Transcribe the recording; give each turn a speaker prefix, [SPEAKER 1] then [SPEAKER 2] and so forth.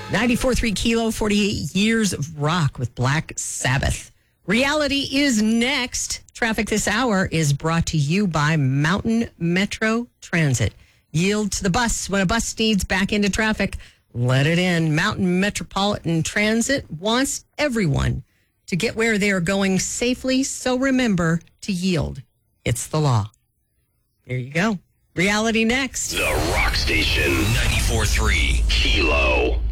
[SPEAKER 1] 94.3 Kilo, 48 years of rock with Black Sabbath. Reality is next. Traffic this hour is brought to you by Mountain Metro Transit. Yield to the bus when a bus needs back into traffic. Let it in. Mountain Metropolitan Transit wants everyone to get where they are going safely, so remember to yield. It's the law. There you go. Reality next.
[SPEAKER 2] The Rock Station 94.3 Kilo.